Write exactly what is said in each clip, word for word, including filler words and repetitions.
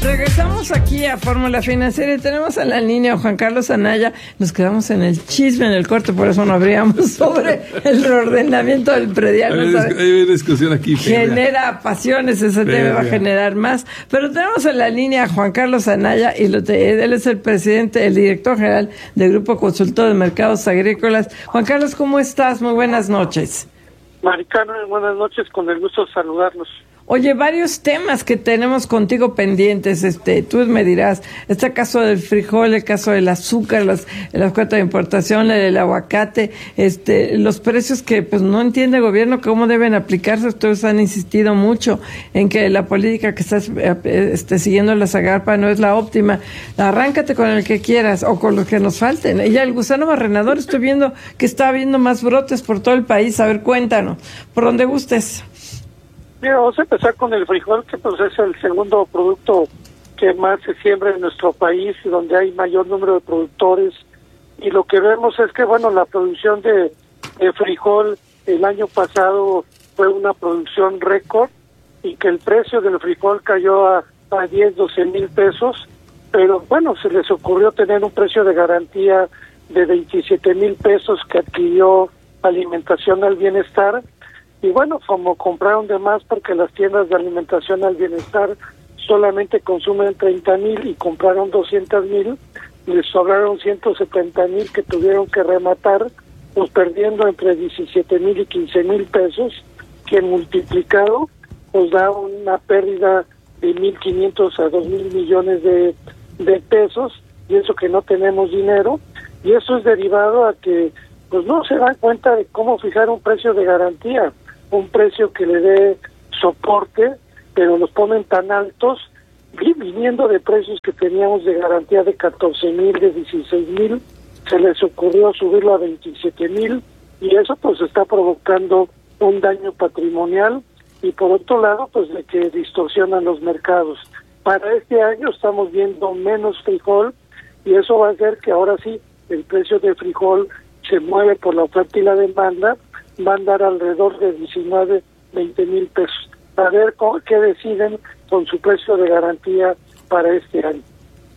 Regresamos aquí a Fórmula Financiera y tenemos en la línea a Juan Carlos Anaya. Nos quedamos en el chisme, en el corte, por eso no abríamos sobre el reordenamiento del predial. Hay, hay, hay discusión aquí. Genera pasiones, ese tema va a generar más. Pero tenemos en la línea a Juan Carlos Anaya y lo te, él es el presidente, el director general del Grupo Consultor de Mercados Agrícolas. Juan Carlos, ¿cómo estás? Muy buenas noches. Maricano, buenas noches, con el gusto de saludarlos. Oye, varios temas que tenemos contigo pendientes, este, tú me dirás, este caso del frijol, el caso del azúcar, las, las cuotas de importación, el aguacate, este, los precios que pues no entiende el gobierno cómo deben aplicarse. Ustedes han insistido mucho en que la política que estás este, siguiendo la Zagarpa no es la óptima. Arráncate con el que quieras o con los que nos falten. Y ya el gusano barrenador, estoy viendo que está habiendo más brotes por todo el país. A ver, cuéntanos, por donde gustes. Mira, vamos a empezar con el frijol, que pues es el segundo producto que más se siembra en nuestro país y donde hay mayor número de productores. Y lo que vemos es que, bueno, la producción de, de frijol el año pasado fue una producción récord y que el precio del frijol cayó a, a diez, doce mil pesos, pero bueno, se les ocurrió tener un precio de garantía de veintisiete mil pesos que adquirió Alimentación al Bienestar. Y bueno, como compraron de más porque las tiendas de Alimentación al Bienestar solamente consumen treinta mil y compraron doscientos mil, les sobraron ciento setenta mil que tuvieron que rematar, pues perdiendo entre diecisiete mil y quince mil pesos, que multiplicado pues da una pérdida de mil quinientos a dos mil millones de, de pesos, y eso que no tenemos dinero, y eso es derivado a que pues no se dan cuenta de cómo fijar un precio de garantía, un precio que le dé soporte, pero los ponen tan altos, viniendo de precios que teníamos de garantía de catorce mil, de dieciséis mil, se les ocurrió subirlo a veintisiete mil, y eso pues está provocando un daño patrimonial, y por otro lado pues de que distorsionan los mercados. Para este año estamos viendo menos frijol, y eso va a hacer que ahora sí el precio de frijol se mueve por la oferta y la demanda, va a andar alrededor de diecinueve, veinte mil pesos. A ver cómo, qué deciden con su precio de garantía para este año.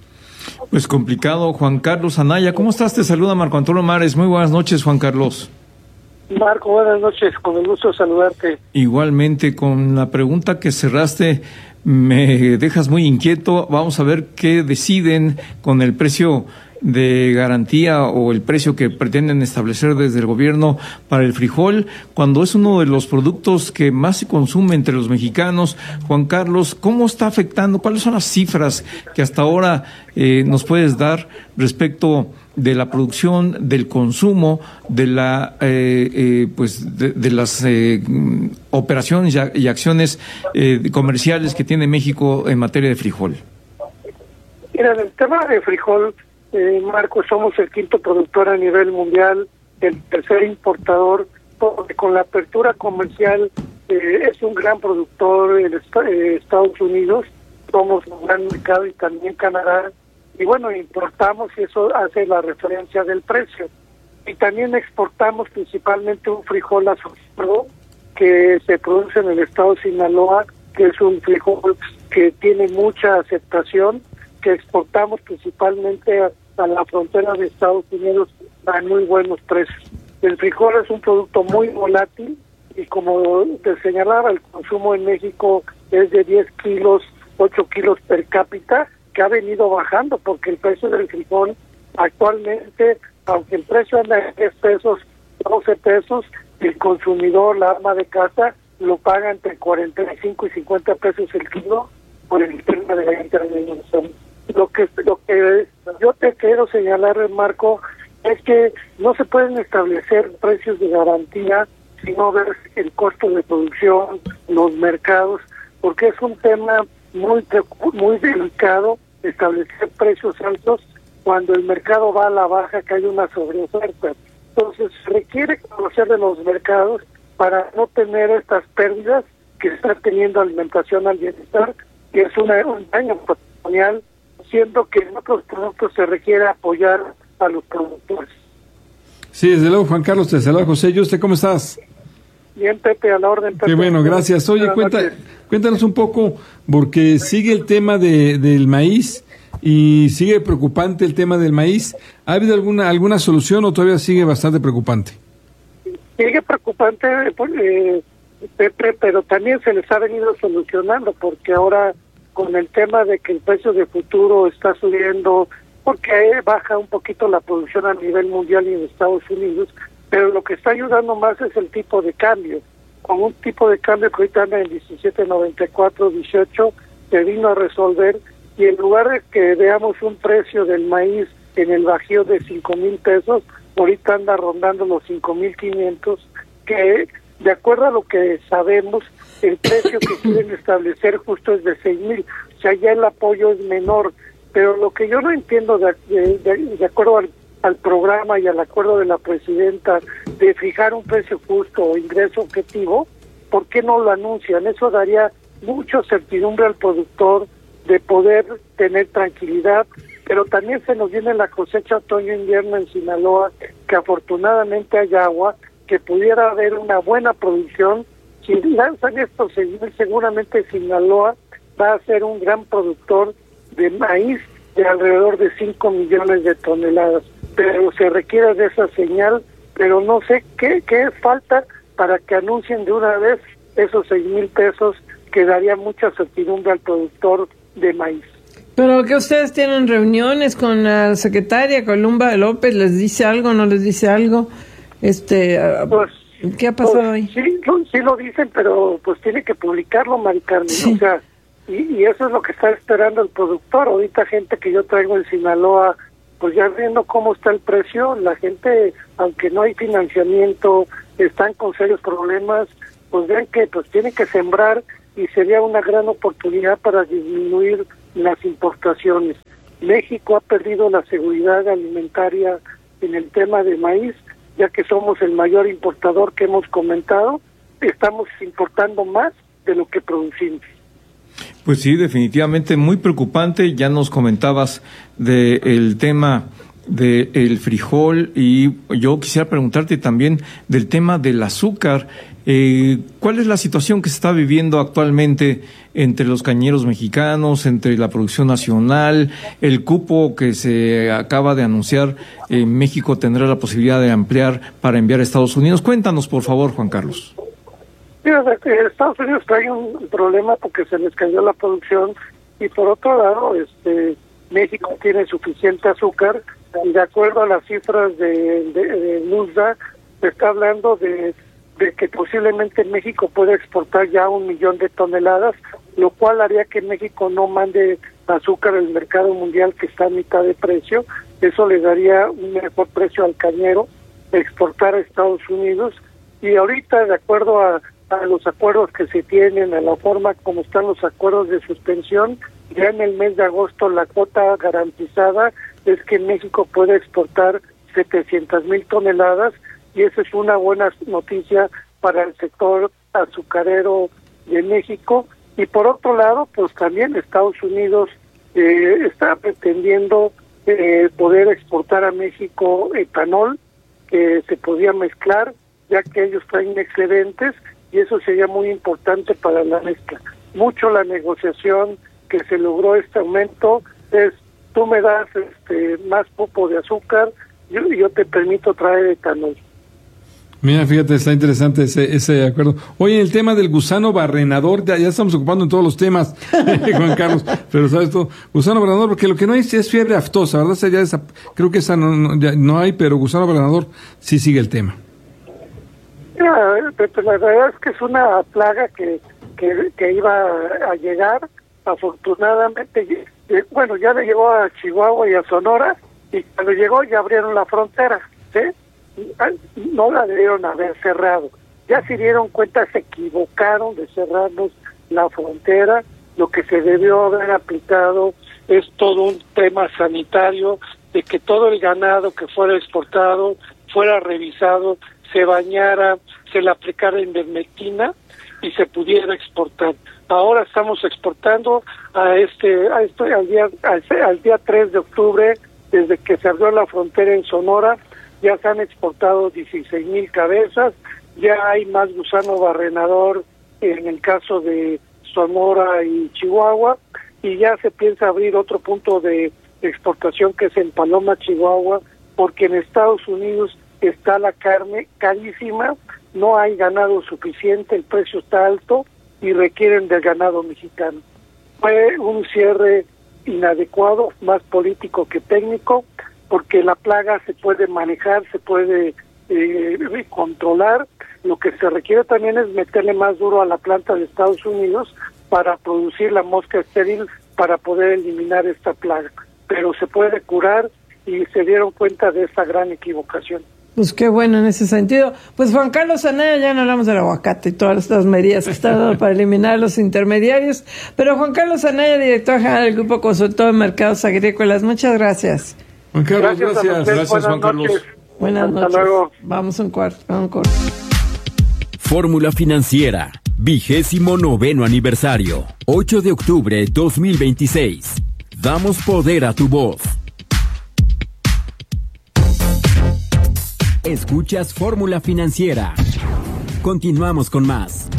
Pues complicado. Juan Carlos Anaya, ¿cómo estás? Te saluda Marco Antonio Mares. Muy buenas noches, Juan Carlos. Marco, buenas noches, con el gusto de saludarte. Igualmente, con la pregunta que cerraste, me dejas muy inquieto. Vamos a ver qué deciden con el precio de garantía o el precio que pretenden establecer desde el gobierno para el frijol, cuando es uno de los productos que más se consume entre los mexicanos. Juan Carlos, ¿cómo está afectando? ¿Cuáles son las cifras que hasta ahora eh, nos puedes dar respecto de la producción, del consumo, de la eh, eh, pues de, de las eh, operaciones y, y acciones eh, comerciales que tiene México en materia de frijol? Mira, en el tema de frijol, Eh, Marco, somos el quinto productor a nivel mundial, el tercer importador, porque con la apertura comercial eh, es un gran productor en eh, Estados Unidos, somos un gran mercado y también Canadá, y bueno, importamos y eso hace la referencia del precio. Y también exportamos principalmente un frijol azul que se produce en el estado de Sinaloa, que es un frijol que tiene mucha aceptación, que exportamos principalmente a, a la frontera de Estados Unidos a muy buenos precios. El frijol es un producto muy volátil y como te señalaba, el consumo en México es de diez kilos, ocho kilos per cápita, que ha venido bajando porque el precio del frijol actualmente, aunque el precio anda en diez pesos, doce pesos, el consumidor, la ama de casa, lo paga entre cuarenta y cinco y cincuenta pesos el kilo por el tema de la intervención. Lo que lo que yo te quiero señalar, Marco, es que no se pueden establecer precios de garantía si no ves el costo de producción, los mercados, porque es un tema muy muy delicado establecer precios altos cuando el mercado va a la baja, que hay una sobreoferta. Entonces requiere conocer de los mercados para no tener estas pérdidas que está teniendo Alimentación al Bienestar, que es una, un daño patrimonial, siendo que en otros productos se requiere apoyar a los productores. Sí, desde luego, Juan Carlos, te saluda José. ¿Y usted cómo estás? Bien, Pepe, a la orden. Pepe. Qué bueno, gracias. Oye, cuenta, cuéntanos un poco, porque sigue el tema de, del maíz y sigue preocupante el tema del maíz. ¿Ha habido alguna alguna solución o todavía sigue bastante preocupante? Sigue preocupante, eh, Pepe, pero también se les ha venido solucionando, porque ahora con el tema de que el precio de futuro está subiendo, porque baja un poquito la producción a nivel mundial y en Estados Unidos, pero lo que está ayudando más es el tipo de cambio. Con un tipo de cambio que ahorita anda en diecisiete noventa y cuatro, dieciocho, se vino a resolver, y en lugar de que veamos un precio del maíz en el bajío de cinco mil pesos, ahorita anda rondando los cinco mil quinientos, que de acuerdo a lo que sabemos, el precio que quieren establecer justo es de seis mil, o sea, ya el apoyo es menor. Pero lo que yo no entiendo, de, de, de, de acuerdo al, al programa y al acuerdo de la presidenta de fijar un precio justo o ingreso objetivo, ¿por qué no lo anuncian? Eso daría mucha certidumbre al productor de poder tener tranquilidad, pero también se nos viene la cosecha otoño-invierno en Sinaloa, que afortunadamente hay agua, que pudiera haber una buena producción. Si lanzan estos seis mil, seguramente Sinaloa va a ser un gran productor de maíz de alrededor de cinco millones de toneladas, pero se requiere de esa señal, pero no sé qué, qué falta para que anuncien de una vez esos seis mil pesos, que daría mucha certidumbre al productor de maíz. Pero que ustedes tienen reuniones con la secretaria Columba López, ¿les dice algo, no les dice algo? Este, pues, ¿qué ha pasado pues, ahí? Sí, sí lo dicen, pero pues tiene que publicarlo, Mari Carmen, sí. O sea, y, y eso es lo que está esperando el productor. Ahorita gente que yo traigo en Sinaloa, pues ya viendo cómo está el precio, la gente, aunque no hay financiamiento, están con serios problemas, pues ven que pues tienen que sembrar, y sería una gran oportunidad para disminuir las importaciones. México ha perdido la seguridad alimentaria en el tema de maíz, ya que somos el mayor importador que hemos comentado, estamos importando más de lo que producimos. Pues sí, definitivamente muy preocupante. Ya nos comentabas del tema del frijol, y yo quisiera preguntarte también del tema del azúcar. Eh, ¿Cuál es la situación que se está viviendo actualmente entre los cañeros mexicanos, entre la producción nacional? El cupo que se acaba de anunciar, eh, México tendrá la posibilidad de ampliar para enviar a Estados Unidos. Cuéntanos, por favor, Juan Carlos. Mira, Estados Unidos trae un problema porque se les cayó la producción, y por otro lado, este México tiene suficiente azúcar, y de acuerdo a las cifras de, de, de Nusda, se está hablando de de que posiblemente México pueda exportar ya un millón de toneladas, lo cual haría que México no mande azúcar al mercado mundial, que está a mitad de precio. Eso le daría un mejor precio al cañero, exportar a Estados Unidos. Y ahorita, de acuerdo a, a los acuerdos que se tienen, a la forma como están los acuerdos de suspensión, ya en el mes de agosto la cuota garantizada es que México puede exportar setecientas mil toneladas, y esa es una buena noticia para el sector azucarero de México. Y por otro lado, pues también Estados Unidos eh, está pretendiendo eh, poder exportar a México etanol, que se podía mezclar, ya que ellos traen excedentes, y eso sería muy importante para la mezcla. Mucho la negociación que se logró este aumento es: tú me das este más poco de azúcar, yo, yo te permito traer etanol. Mira, fíjate, está interesante ese ese acuerdo. Oye, el tema del gusano barrenador, ya, ya estamos ocupando en todos los temas, Juan Carlos, pero sabes todo, gusano barrenador, porque lo que no hay es fiebre aftosa, ¿verdad? Esa ya esa, creo que esa no, no, ya no hay, pero gusano barrenador sí sigue el tema. Mira, Pepe, la verdad es que es una plaga que, que, que iba a llegar, afortunadamente, bueno, ya le llegó a Chihuahua y a Sonora, y cuando llegó ya abrieron la frontera, ¿sí? No la debieron haber cerrado. Ya se dieron cuenta, se equivocaron de cerrarnos la frontera. Lo que se debió haber aplicado es todo un tema sanitario, de que todo el ganado que fuera exportado fuera revisado, se bañara, se le aplicara ivermectina y se pudiera exportar. Ahora estamos exportando a este, a este al día al, al día tres de octubre, desde que se abrió la frontera en Sonora, ya se han exportado dieciséis mil cabezas, ya hay más gusano barrenador en el caso de Sonora y Chihuahua, y ya se piensa abrir otro punto de exportación que es en Paloma, Chihuahua, porque en Estados Unidos está la carne carísima, no hay ganado suficiente, el precio está alto y requieren del ganado mexicano. Fue un cierre inadecuado, más político que técnico, porque la plaga se puede manejar, se puede eh, controlar. Lo que se requiere también es meterle más duro a la planta de Estados Unidos para producir la mosca estéril para poder eliminar esta plaga. Pero se puede curar y se dieron cuenta de esta gran equivocación. Pues qué bueno en ese sentido. Pues Juan Carlos Anaya, ya no hablamos del aguacate y todas estas medidas que están dando para eliminar los intermediarios, pero Juan Carlos Anaya, director general del Grupo Consultor de Mercados Agrícolas, muchas gracias. Juan Carlos, gracias. Gracias, gracias Juan Carlos. Noches. Buenas noches. Hasta luego. Vamos a un cuarto, a un corte. Fórmula Financiera, vigésimo noveno aniversario, ocho de octubre dos mil veintiséis. Damos poder a tu voz. Escuchas Fórmula Financiera. Continuamos con más.